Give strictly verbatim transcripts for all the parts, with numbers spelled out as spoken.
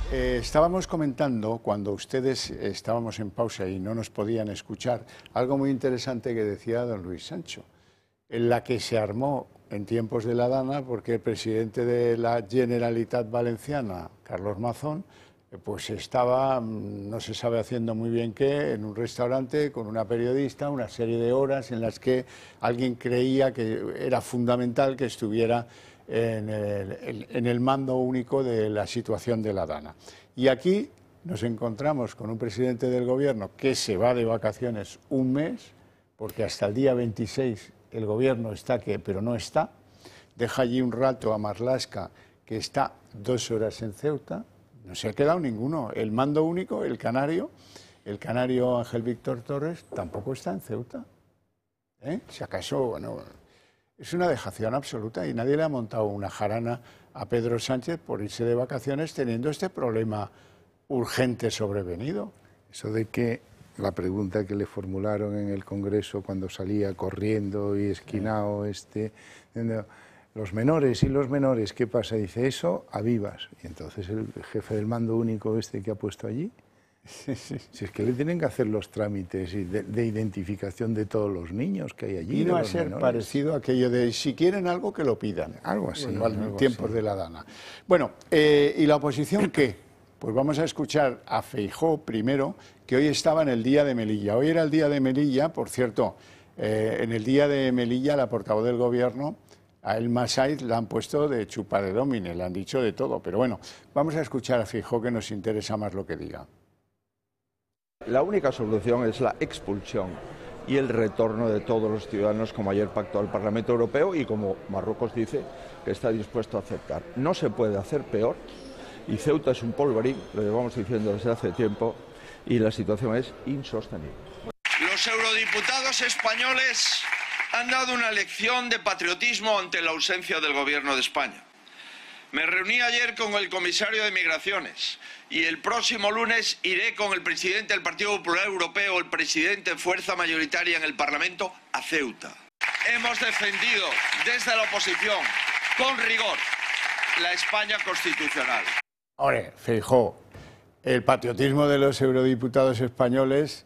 eh, estábamos comentando, cuando ustedes estábamos en pausa y no nos podían escuchar, algo muy interesante que decía don Luis Sancho, en la que se armó en tiempos de la Dana, porque el presidente de la Generalitat Valenciana, Carlos Mazón, pues estaba, no se sabe haciendo muy bien qué, en un restaurante con una periodista, una serie de horas en las que alguien creía que era fundamental que estuviera en el, en el mando único de la situación de la Dana. Y aquí nos encontramos con un presidente del gobierno que se va de vacaciones un mes, porque hasta el día veintiséis el gobierno está que, pero no está, deja allí un rato a Marlaska, que está dos horas en Ceuta. No se ha quedado ninguno. El mando único, el canario, el canario Ángel Víctor Torres, tampoco está en Ceuta. ¿Eh? Si acaso, bueno, es una dejación absoluta y nadie le ha montado una jarana a Pedro Sánchez por irse de vacaciones teniendo este problema urgente sobrevenido. Eso de que la pregunta que le formularon en el Congreso cuando salía corriendo y esquinado, este... Los menores y los menores, ¿qué pasa? Dice, eso a vivas. Y entonces el jefe del mando único este que ha puesto allí, sí, sí. Si es que le tienen que hacer los trámites de, de identificación de todos los niños que hay allí. Y no a ser menores. Parecido a aquello de, si quieren algo, que lo pidan. Algo así. Bueno, en algo tiempos así. de la Dana. Bueno, eh, ¿y la oposición qué? Pues vamos a escuchar a Feijóo primero, que hoy estaba en el Día de Melilla. Hoy era el Día de Melilla, por cierto, eh, en el Día de Melilla la portavoz del Gobierno, a Elma Saiz, la han puesto de chupa de domine, le han dicho de todo. Pero bueno, vamos a escuchar a Feijóo, que nos interesa más lo que diga. La única solución es la expulsión y el retorno de todos los ciudadanos, como ayer pactó el Parlamento Europeo y como Marruecos dice que está dispuesto a aceptar. No se puede hacer peor y Ceuta es un polvorín, lo llevamos diciendo desde hace tiempo, y la situación es insostenible. Los eurodiputados españoles han dado una lección de patriotismo ante la ausencia del Gobierno de España. Me reuní ayer con el comisario de Migraciones y el próximo lunes iré con el presidente del Partido Popular Europeo, el presidente de fuerza mayoritaria en el Parlamento, a Ceuta. Hemos defendido desde la oposición, con rigor, la España constitucional. Ahora, Feijóo, el patriotismo de los eurodiputados españoles,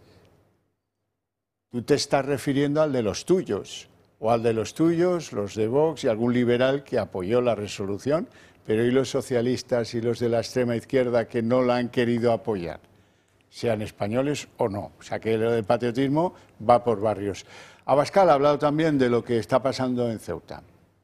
tú te estás refiriendo al de los tuyos, o al de los tuyos, los de Vox y algún liberal que apoyó la resolución, pero ¿y los socialistas y los de la extrema izquierda que no la han querido apoyar? Sean españoles o no. O sea que lo del patriotismo va por barrios. Abascal ha hablado también de lo que está pasando en Ceuta.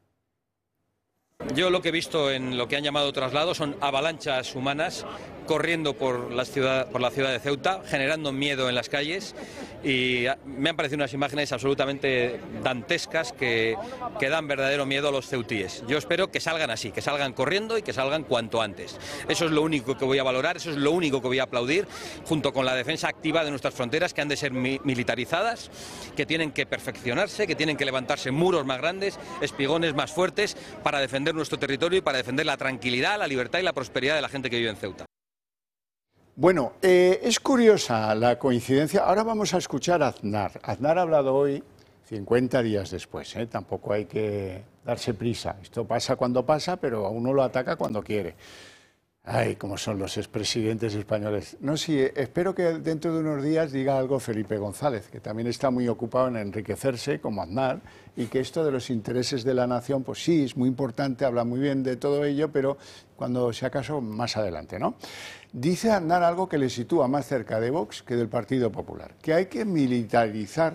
Yo lo que he visto en lo que han llamado traslado son avalanchas humanas corriendo por la ciudad, por la ciudad de Ceuta, generando miedo en las calles, y me han parecido unas imágenes absolutamente dantescas que, que dan verdadero miedo a los ceutíes. Yo espero que salgan así, que salgan corriendo y que salgan cuanto antes. Eso es lo único que voy a valorar, eso es lo único que voy a aplaudir, junto con la defensa activa de nuestras fronteras, que han de ser mi militarizadas, que tienen que perfeccionarse, que tienen que levantarse muros más grandes, espigones más fuertes, para defender nuestro territorio y para defender la tranquilidad, la libertad y la prosperidad de la gente que vive en Ceuta. Bueno, eh, es curiosa la coincidencia. Ahora vamos a escuchar a Aznar. Aznar ha hablado hoy, cincuenta días después, ¿eh? Tampoco hay que darse prisa. Esto pasa cuando pasa, pero a uno lo ataca cuando quiere. Ay, cómo son los expresidentes españoles. No, sí, espero que dentro de unos días diga algo Felipe González, que también está muy ocupado en enriquecerse, como Aznar, y que esto de los intereses de la nación, pues sí, es muy importante, habla muy bien de todo ello, pero cuando sea acaso, más adelante, ¿no? Dice Aznar algo que le sitúa más cerca de Vox que del Partido Popular, que hay que militarizar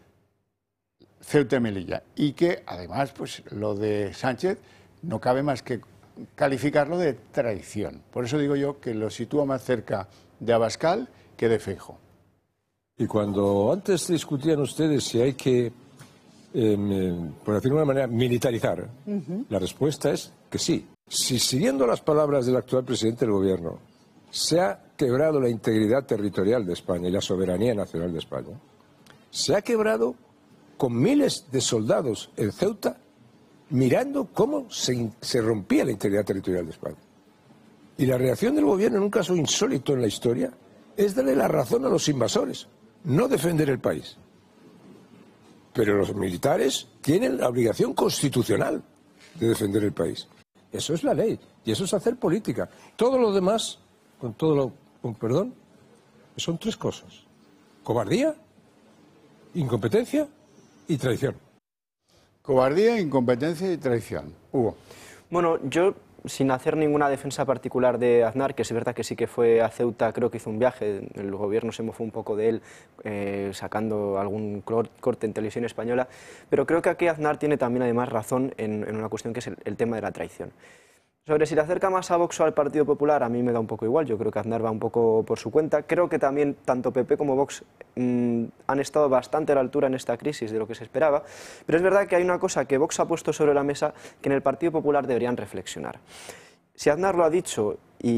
Ceuta y Melilla, y que, además, pues lo de Sánchez no cabe más que calificarlo de traición. Por eso digo yo que lo sitúa más cerca de Abascal que de Feijóo. Y cuando antes discutían ustedes si hay que, eh, por decirlo de una manera, militarizar, uh-huh. La respuesta es que sí. Si, siguiendo las palabras del actual presidente del Gobierno, se ha quebrado la integridad territorial de España y la soberanía nacional de España, se ha quebrado con miles de soldados en Ceuta, mirando cómo se, se rompía la integridad territorial de España. Y la reacción del gobierno, en un caso insólito en la historia, es darle la razón a los invasores, no defender el país. Pero los militares tienen la obligación constitucional de defender el país. Eso es la ley, y eso es hacer política. Todo lo demás con todo lo, con perdón, son tres cosas: cobardía, incompetencia y traición. Cobardía, incompetencia y traición. Hugo. Bueno, yo, sin hacer ninguna defensa particular de Aznar, que es verdad que sí que fue a Ceuta, creo que hizo un viaje, el gobierno se mofó un poco de él, eh, sacando algún corte en televisión española, pero creo que aquí Aznar tiene también además razón en, en una cuestión que es el, el tema de la traición. Sobre si le acerca más a Vox o al Partido Popular, a mí me da un poco igual, yo creo que Aznar va un poco por su cuenta. Creo que también tanto P P como Vox mmm, han estado bastante a la altura en esta crisis de lo que se esperaba, pero es verdad que hay una cosa que Vox ha puesto sobre la mesa que en el Partido Popular deberían reflexionar. Si Aznar lo ha dicho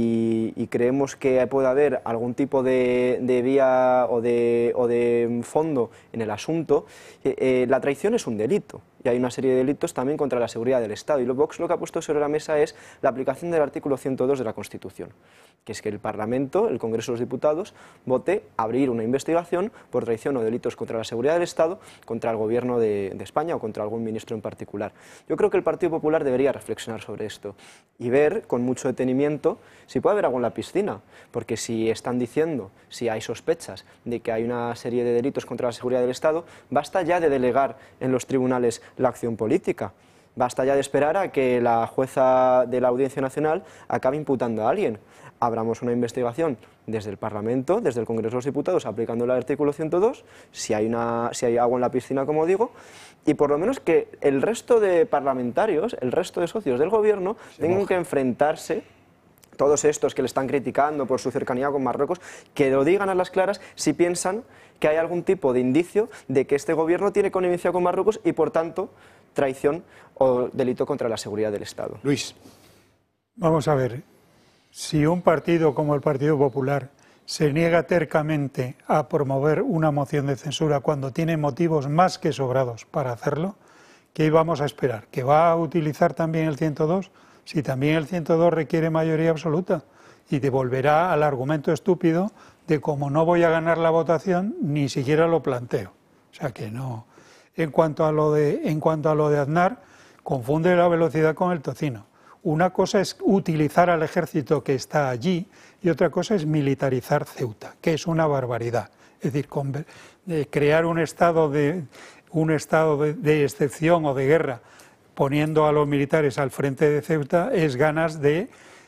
y, y creemos que puede haber algún tipo de, de vía o de, o de fondo en el asunto, eh, eh, la traición es un delito. Y hay una serie de delitos también contra la seguridad del Estado. Y lo Vox lo que ha puesto sobre la mesa es la aplicación del artículo ciento dos de la Constitución, que es que el Parlamento, el Congreso de los Diputados, vote abrir una investigación por traición o delitos contra la seguridad del Estado, contra el Gobierno de, de España o contra algún ministro en particular. Yo creo que el Partido Popular debería reflexionar sobre esto y ver con mucho detenimiento si puede haber algo en la piscina, porque si están diciendo, si hay sospechas de que hay una serie de delitos contra la seguridad del Estado, basta ya de delegar en los tribunales la acción política. Basta ya de esperar a que la jueza de la Audiencia Nacional acabe imputando a alguien. Abramos una investigación desde el Parlamento, desde el Congreso de los Diputados, aplicando el artículo ciento dos, si hay, una, si hay agua en la piscina, como digo, y por lo menos que el resto de parlamentarios, el resto de socios del Gobierno, Se tengan moja. que enfrentarse, todos estos que le están criticando por su cercanía con Marruecos, que lo digan a las claras si piensan que hay algún tipo de indicio de que este Gobierno tiene connivencia con Marruecos y, por tanto, traición o delito contra la seguridad del Estado. Luis. Vamos a ver, si un partido como el Partido Popular se niega tercamente a promover una moción de censura cuando tiene motivos más que sobrados para hacerlo, ¿qué íbamos a esperar? ¿Que va a utilizar también el ciento dos? Si también el ciento dos requiere mayoría absoluta, y devolverá al argumento estúpido de como no voy a ganar la votación, ni siquiera lo planteo. O sea que no. En cuanto a lo de, en cuanto a lo de Aznar, confunde la velocidad con el tocino. Una cosa es utilizar al ejército que está allí y otra cosa es militarizar Ceuta, que es una barbaridad. Es decir, con, de crear un estado de un estado de, de excepción o de guerra poniendo a los militares al frente de Ceuta es ganas de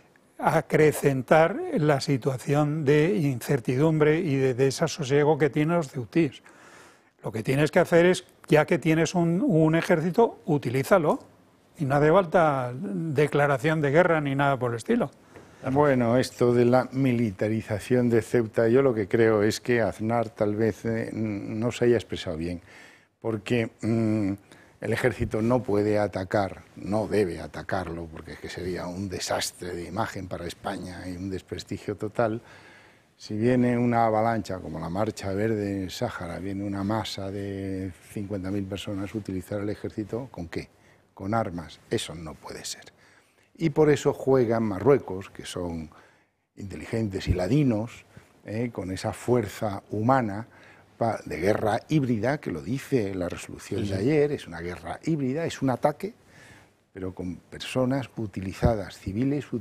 acrecentar la situación de incertidumbre y de desasosiego que tienen los ceutíes. Lo que tienes que hacer es, ya que tienes un, un ejército, utilízalo. Y no hace falta declaración de guerra ni nada por el estilo. Bueno, esto de la militarización de Ceuta, yo lo que creo es que Aznar tal vez eh, no se haya expresado bien, porque mmm, el ejército no puede atacar, no debe atacarlo, porque es que sería un desastre de imagen para España y un desprestigio total. Si viene una avalancha como la Marcha Verde en Sáhara, viene una masa de cincuenta mil personas, utilizar el ejército, ¿con qué? Con armas. Eso no puede ser. Y por eso juegan Marruecos, que son inteligentes y ladinos, eh, con esa fuerza humana de guerra híbrida, que lo dice la resolución sí, sí. de ayer, es una guerra híbrida, es un ataque, pero con personas utilizadas, civiles utilizadas.